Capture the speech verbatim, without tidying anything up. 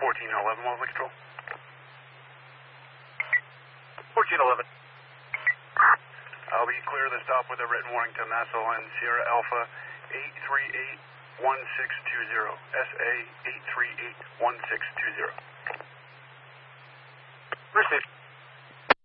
fourteen eleven, Mosley Control. fourteen eleven. I'll be clear to stop with a written warning to Massel and Sierra Alpha eight three eight one six two zero. S A eight three eight one six two zero. Received.